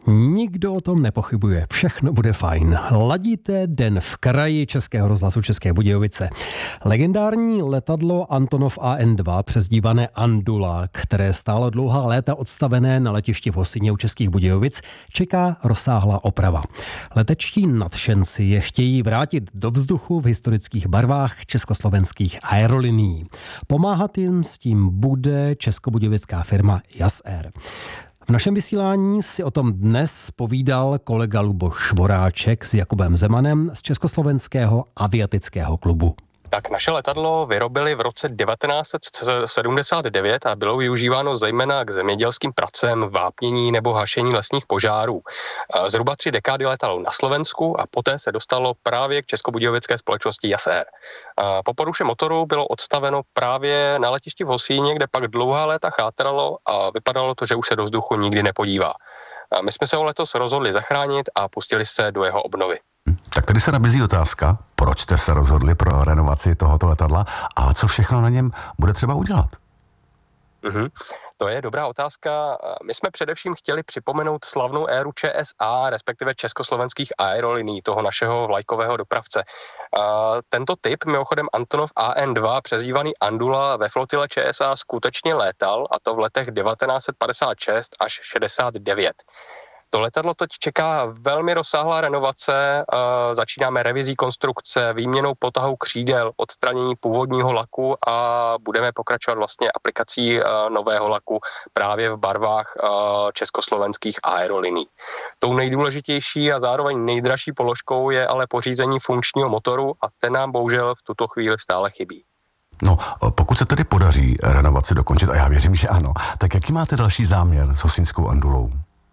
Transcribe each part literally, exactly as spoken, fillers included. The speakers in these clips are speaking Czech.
Nikdo o tom nepochybuje, všechno bude fajn. Ladíte Den v kraji Českého rozhlasu České Budějovice. Legendární letadlo Antonov A N dva, přezdívané Andula, které stálo dlouhá léta odstavené na letišti v Hosýně u Českých Budějovic, čeká rozsáhlá oprava. Letečtí nadšenci je chtějí vrátit do vzduchu v historických barvách československých aerolinií. Pomáhat jim s tím bude českobudějovická firma Jas Air. V našem vysílání si o tom dnes povídal kolega Luboš Voráček s Jakubem Zemanem z Československého aviatického klubu. Tak naše letadlo vyrobili v roce devatenáct set sedmdesát devět a bylo využíváno zejména k zemědělským pracem, vápnění nebo hašení lesních požárů. Zhruba tři dekády letalo na Slovensku a poté se dostalo právě k českobudějovické společnosti Jas Air. Po poruše motoru bylo odstaveno právě na letišti v Hosýně, kde pak dlouhá léta chátralo a vypadalo to, že už se do vzduchu nikdy nepodívá. My jsme se ho letos rozhodli zachránit a pustili se do jeho obnovy. Tak tady se nabízí otázka, proč jste se rozhodli pro renovaci tohoto letadla a co všechno na něm bude třeba udělat? Mm-hmm. To je dobrá otázka. My jsme především chtěli připomenout slavnou éru Č S A, respektive československých aerolinií, toho našeho vlajkového dopravce. Tento typ, mimochodem Antonov A N dva, přezdívaný Andula, ve flotile Č S A skutečně létal, a to v letech devatenáct set padesát šest až šedesát devět. To letadlo teď čeká velmi rozsáhlá renovace, začínáme revizí konstrukce, výměnou potahu křídel, odstranění původního laku a budeme pokračovat vlastně aplikací nového laku právě v barvách československých aerolinií. Tou nejdůležitější a zároveň nejdražší položkou je ale pořízení funkčního motoru a ten nám bohužel v tuto chvíli stále chybí. No, pokud se tedy podaří renovaci dokončit, a já věřím, že ano, tak jaký máte další záměr s hosýnskou Andulou?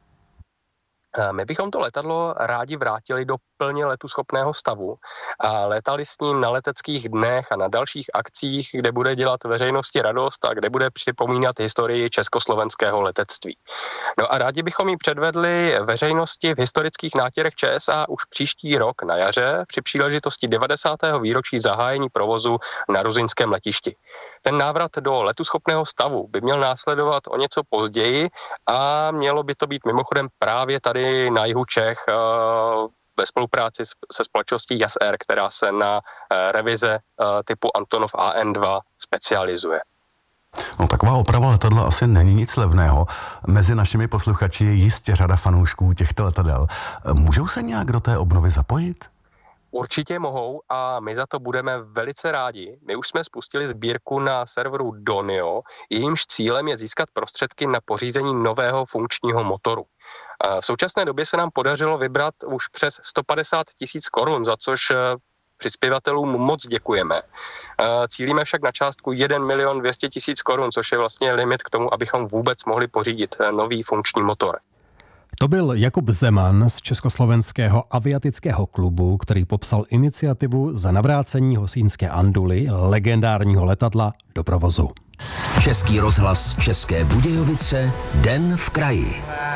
My bychom to letadlo rádi vrátili do plně letuschopného stavu a létali s ním na leteckých dnech a na dalších akcích, kde bude dělat veřejnosti radost a kde bude připomínat historii československého letectví. No a rádi bychom ji předvedli veřejnosti v historických nátěrech Č S A už příští rok na jaře při příležitosti devadesátého výročí zahájení provozu na ruzyňském letišti. Ten návrat do letuschopného stavu by měl následovat o něco později a mělo by to být mimochodem právě tady na jihu Čech ve spolupráci se společností Jas Air, která se na revize typu Antonov A N dva specializuje. No, taková oprava letadla asi není nic levného. Mezi našimi posluchači je jistě řada fanoušků těchto letadel. Můžou se nějak do té obnovy zapojit? Určitě mohou a my za to budeme velice rádi. My už jsme spustili sbírku na serveru Donio, jejímž cílem je získat prostředky na pořízení nového funkčního motoru. V současné době se nám podařilo vybrat už přes sto padesát tisíc korun, za což přispěvatelům moc děkujeme. Cílíme však na částku jeden milion dvě stě tisíc korun, což je vlastně limit k tomu, abychom vůbec mohli pořídit nový funkční motor. To byl Jakub Zeman z Československého aviatického klubu, který popsal iniciativu za navrácení hosýnské Anduly, legendárního letadla, do provozu. Český rozhlas České Budějovice, Den v kraji.